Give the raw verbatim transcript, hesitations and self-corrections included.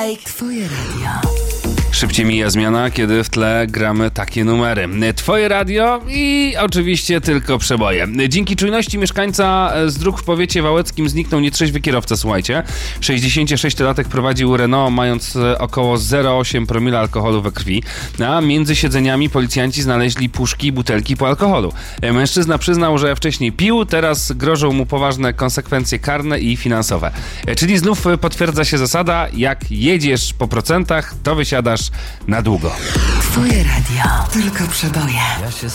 Twoje radio. Szybciej mija zmiana, kiedy w tle gramy takie numery. Twoje radio i oczywiście tylko przeboje. Dzięki czujności mieszkańca z dróg w powiecie wałeckim zniknął nietrzeźwy kierowca, słuchajcie. sześćdziesięciosześciolatek prowadził Renault, mając około zero przecinek osiem promila alkoholu we krwi, a między siedzeniami policjanci znaleźli puszki i butelki po alkoholu. Mężczyzna przyznał, że wcześniej pił, teraz grożą mu poważne konsekwencje karne i finansowe. Czyli znów potwierdza się zasada, jak jedziesz po procentach, to wysiadasz na długo. Twoje radio. Tylko przeboje.